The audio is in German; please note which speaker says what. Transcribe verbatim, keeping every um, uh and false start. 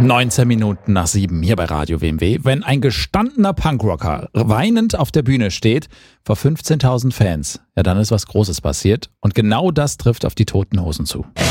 Speaker 1: neunzehn Minuten nach sieben hier bei Radio W M W. Wenn ein gestandener Punkrocker weinend auf der Bühne steht vor fünfzehntausend Fans, ja, dann ist was Großes passiert. Und genau das trifft auf die Toten Hosen zu.